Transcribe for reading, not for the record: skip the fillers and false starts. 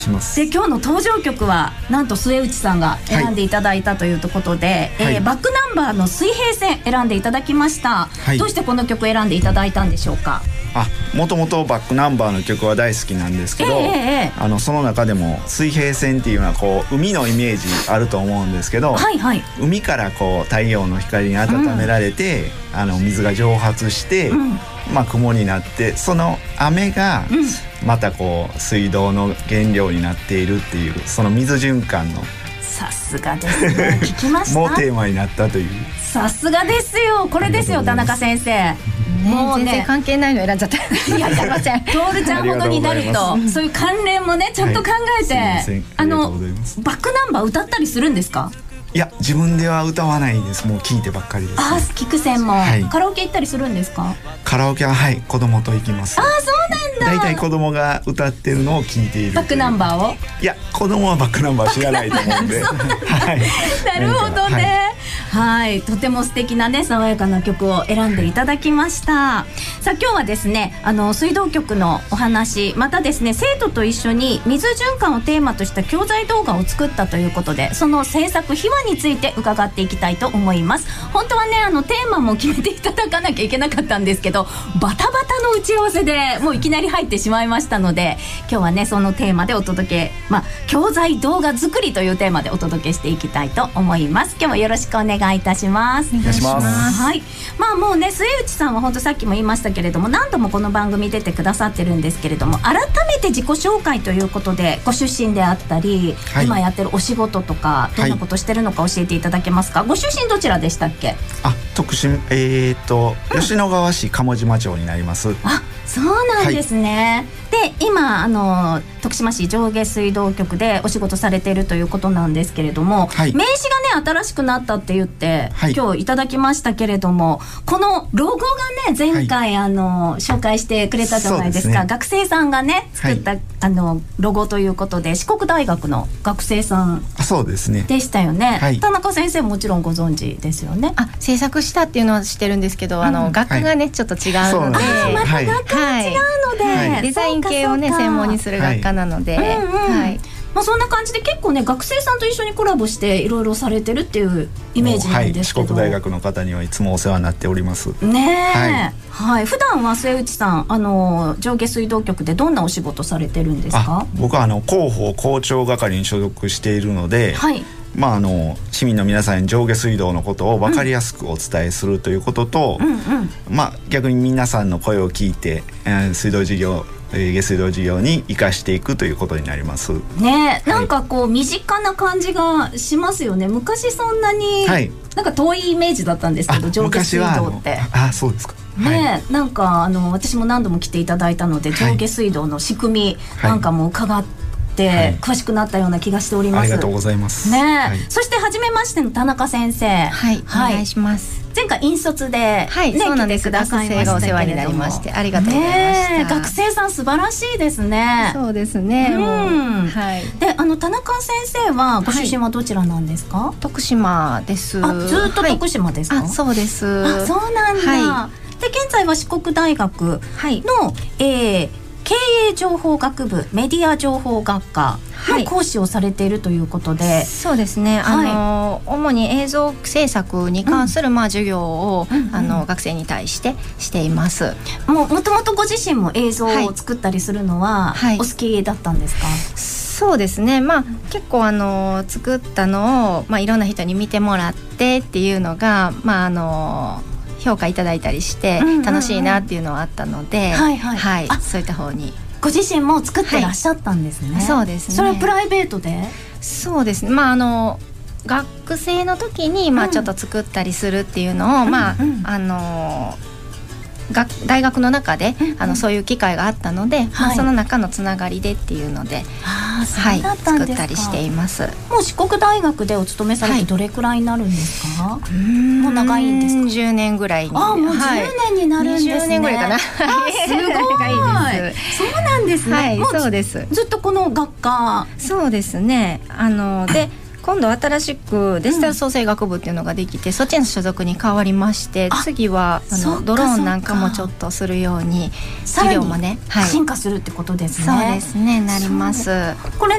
で今日の登場曲はなんと末内さんが選んでいただいたということで、バックナンバーの水平線選んでいただきました、どうしてこの曲選んでいただいたんでしょうか？ もともとバックナンバーの曲は大好きなんですけど、その中でも水平線っていうのはこう海のイメージあると思うんですけど、海からこう太陽の光に温められて、水が蒸発して、雲になって、その雨がまたこう水道の原料になっているっていう、その水循環のさすがですね。聞きました。 もうテーマになったという。 さすがですよ。これですよ、田中先生。 もう全然関係ないの選んじゃった。いや、すいません。 トールちゃんほどになるとそういう関連もねちゃんと考えて、バックナンバー歌ったりするんですか？ いや、自分では歌わないです。もう聞いてばっかりです。 聞く専門、カラオケ行ったりするんですか？ カラオケは子供と行きます。 そうなんだ。 だいたい子供が歌ってるのを聞いている。 バックナンバーを？ いや、子供はバックナンバー知らないと思うんで。 なるほどね。とても素敵なね爽やかな曲を選んでいただきました。さあ今日はですね水道局のお話、またですね生徒と一緒に水循環をテーマとした教材動画を作ったということで、その制作秘話について伺っていきたいと思います。本当はねテーマも決めていただかなきゃいけなかったんですけど、バタバタの打ち合わせでもういきなり入ってしまいましたので、今日はねそのテーマでお届け、教材動画作りというテーマでお届けしていきたいと思います。今日もよろしくお願いいたします。 お願いします。 もうね末内さんは本当さっきも言いましたけれども、何度もこの番組出てくださってるんですけれども、改めて自己紹介ということでご出身であったり、今やってるお仕事とかどんなことしてるのか教えていただけますか？ご出身どちらでしたっけ？ 徳島吉野川市鴨島町になります。 そうなんですね。で今徳島市上下水道局でお仕事されているということなんですけれども、名刺がね新しくなったって言って、今日いただきましたけれども、このロゴがね前回紹介してくれたじゃないですか。学生さんがね作ったロゴということで、四国大学の学生さんでしたよね。田中先生もちろんご存知ですよね。 制作したっていうのは知ってるんですけど、学科がねちょっと違うので、 また学科が違うので、 デザイン系をね専門にする学科なので、 そんな感じで結構ね学生さんと一緒にコラボしていろいろされてるっていうイメージなんですけど、 四国大学の方にはいつもお世話になっておりますね。普段は末内さん上下水道局でどんなお仕事されてるんですか？ 僕は広報校長係に所属しているので、市民の皆さんに上下水道のことを分かりやすくお伝えするということと、逆に皆さんの声を聞いて水道事業下水道事業に生かしていくということになりますね。なんかこう身近な感じがしますよね。昔そんなになんか遠いイメージだったんですけど、上下水道ってそうですかね。なんか私も何度も来ていただいたので、上下水道の仕組みなんかも伺って詳しくなったような気がしております。 ありがとうございますね。そして初めましての田中先生、 お願いします。 前回引率でそうなんです。学生がお世話になりましてありがとうございました。 学生さん素晴らしいですね。 そうですね。 で田中先生はご出身はどちらなんですか？ 徳島です。 ずっと徳島ですか？ そうです。 そうなんだ。で現在は四国大学の経営情報学部メディア情報学科の講師をされているということで、 そうですね。主に映像制作に関する授業を学生に対してしています。 もともとご自身も映像を作ったりするのはお好きだったんですか？ そうですね。結構作ったのをいろんな人に見てもらってっていうのが評価いただいたりして楽しいなっていうのはあったので、そういった方にご自身も作ってらっしゃったんですね。 そうですね。 それはプライベートで？ そうですね。学生の時にちょっと作ったりするっていうのを大学の中でそういう機会があったので、その中のつながりでっていうので作ったりしています。 もう四国大学でお勤めされてどれくらいになるんですか？もう長いんですか ？10年ぐらいに。 もう10年になるんですね。 20年ぐらいかな。 すごい。そうなんですね。 そうです。 ずっとこの学科。 そうですね。で今度新しくデジタル創生学部っていうのができて、そっちの所属に変わりまして、次はドローンなんかもちょっとするように授業もね、 進化するってことですね。 そうですね、なります。 これ